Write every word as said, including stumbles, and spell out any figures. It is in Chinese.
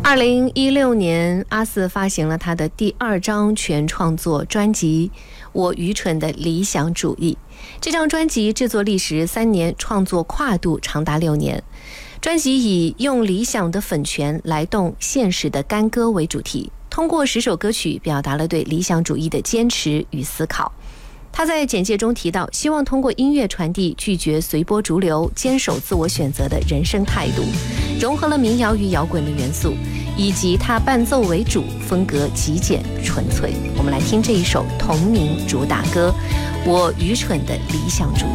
二零一六年，阿肆发行了他的第二张全创作专辑《我愚蠢的理想主义》。这张专辑制作历时三年，创作跨度长达六年。专辑以用理想的粉拳来动现实的干戈为主题，通过十首歌曲表达了对理想主义的坚持与思考。他在简介中提到，希望通过音乐传递拒绝随波逐流、坚守自我选择的人生态度，融合了民谣与摇滚的元素，以及他伴奏为主，风格极简纯粹。我们来听这一首同名主打歌《我愚蠢的理想主义》。